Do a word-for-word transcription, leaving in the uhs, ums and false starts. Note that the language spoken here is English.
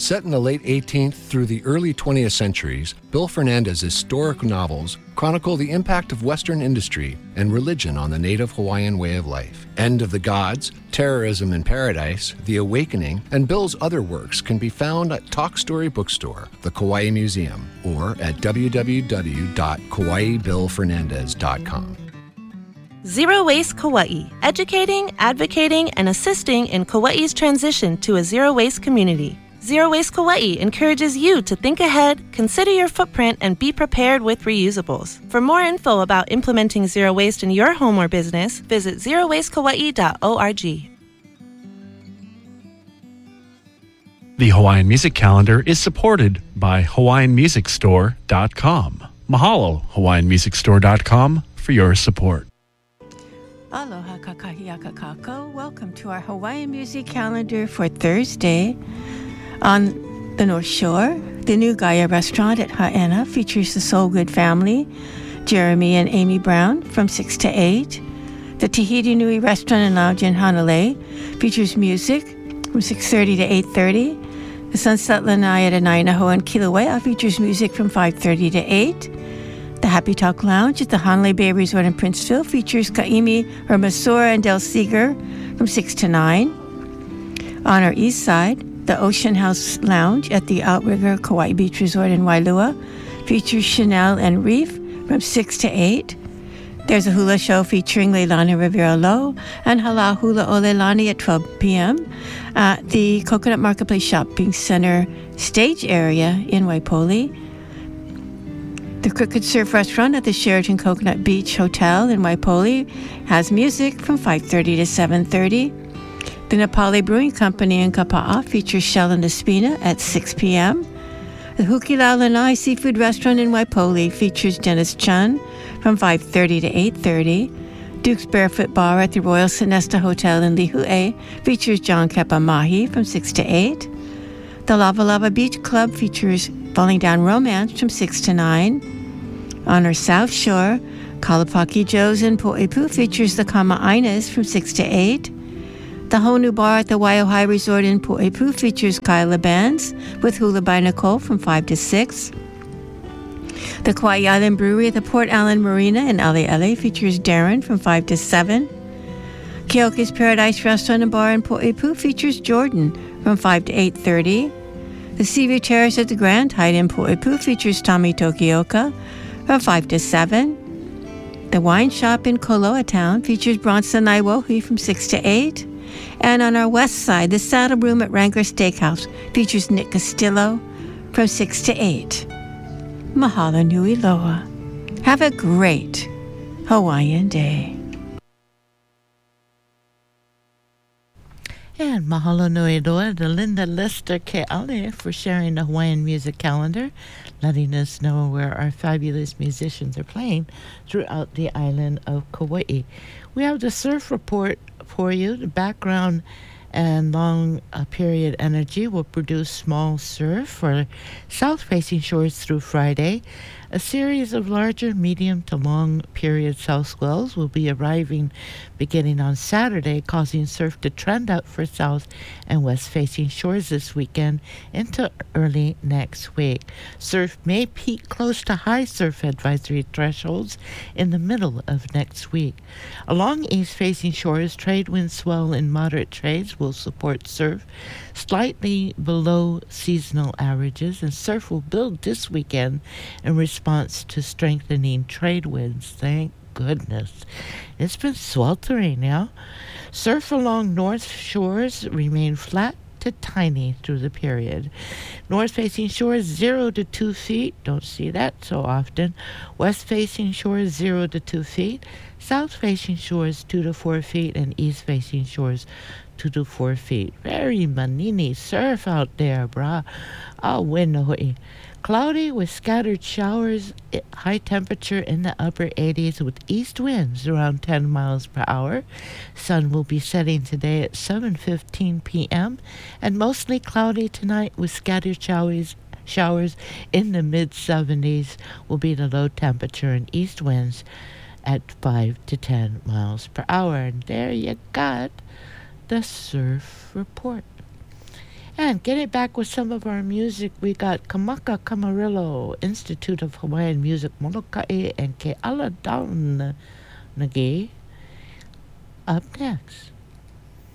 Set in the late eighteenth through the early twentieth centuries, Bill Fernandez's historic novels chronicle the impact of Western industry and religion on the native Hawaiian way of life. End of the Gods, Terrorism in Paradise, The Awakening, and Bill's other works can be found at Talk Story Bookstore, the Kauai Museum, or at w w w dot kauai bill fernandez dot com. Zero Waste Kauai, educating, advocating, and assisting in Kauai's transition to a zero-waste community. Zero Waste Kauai encourages you to think ahead, consider your footprint, and be prepared with reusables. For more info about implementing zero waste in your home or business, visit zero waste kauai dot org. The Hawaiian Music Calendar is supported by hawaiian music store dot com. Mahalo, hawaiian music store dot com, for your support. Aloha kakahiaka kako. Welcome to our Hawaiian Music Calendar for Thursday. On the North Shore, the new Gaia restaurant at Haena features the Soul Good family, Jeremy and Amy Brown, from six to eight. The Tahiti Nui Restaurant and Lounge in Hanalei features music from six thirty to eight thirty. The Sunset Lanai at Anainaho and Kilauea features music from five thirty to eight. The Happy Talk Lounge at the Hanalei Bay Resort in Princeville features Kaimi, Hermasura, and Del Seeger from six to nine. On our east side, the Ocean House Lounge at the Outrigger Kauai Beach Resort in Wailua features Chanel and Reef from six to eight. There's a hula show featuring Leilani Rivera Lowe and Hala Hula O Leilani at twelve p.m. at the Coconut Marketplace Shopping Center stage area in Waipoli. The Crooked Surf Restaurant at the Sheraton Coconut Beach Hotel in Waipoli has music from five thirty to seven thirty. The Nepali Brewing Company in Kapa'a features Shell and Espina at six p.m. The Hukilau Lanai Seafood Restaurant in Waipoli features Dennis Chun from five thirty to eight thirty. Duke's Barefoot Bar at the Royal Sonesta Hotel in Lihue features John Kepa Mahi from six to eight. The Lava Lava Beach Club features Falling Down Romance from six to nine. On our south shore, Kalapaki Joe's in Po'epu features the Kama'ainas from six to eight. The Honu Bar at the Waiohai Resort in Po'epu features Kyla Bands with Hula by Nicole from five to six. The Kauai Island Brewery at the Port Allen Marina in Ali'ali features Darren from five to seven. Keoki's Paradise Restaurant and Bar in Po'epu features Jordan from five to eight thirty. The Seaview Terrace at the Grand Hyatt in Po'epu features Tommy Tokioka from five to seven. The Wine Shop in Koloa Town features Bronson Naiwohi from six to eight. And on our west side, the Saddle Room at Wrangler Steakhouse features Nick Castillo from six to eight. Mahalo nui loa. Have a great Hawaiian day. And mahalo nui loa to Linda Lester Ke'ale for sharing the Hawaiian Music Calendar, letting us know where our fabulous musicians are playing throughout the island of Kauai. We have the surf report for you. The background and long uh, period energy will produce small surf for south-facing shores through Friday. A series of larger, medium to long period south swells will be arriving beginning on Saturday, causing surf to trend up for south and west-facing shores this weekend into early next week. Surf may peak close to high surf advisory thresholds in the middle of next week. Along east-facing shores, trade wind swell in moderate trades will support surf slightly below seasonal averages, and surf will build this weekend in response to strengthening trade winds. Thank goodness. It's been sweltering now. Surf along north shores remain flat to tiny through the period. North-facing shores zero to two feet. Don't see that so often. West-facing shores zero to two feet. South-facing shores two to four feet, and east-facing shores two to four feet. Very manini surf out there, brah. Ah, winoi. Cloudy with scattered showers, high temperature in the upper eighties with east winds around ten miles per hour. Sun will be setting today at seven fifteen p.m. and mostly cloudy tonight with scattered showers. Showers in the mid seventies will be the low temperature, and east winds at five to ten miles per hour. And there you got the surf report. And getting back with some of our music, we got Kamaka Kamarillo, Institute of Hawaiian Music, Molokai, and Ke Ala Daunagi up next.